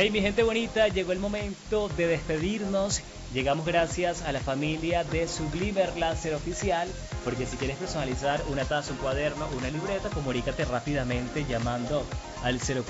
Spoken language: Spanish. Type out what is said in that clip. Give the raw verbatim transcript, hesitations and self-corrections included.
Hey, mi gente bonita, llegó el momento de despedirnos. Llegamos gracias a la familia de Sublimer Láser Oficial, porque si quieres personalizar una taza, un cuaderno, una libreta, comunícate rápidamente llamando al cero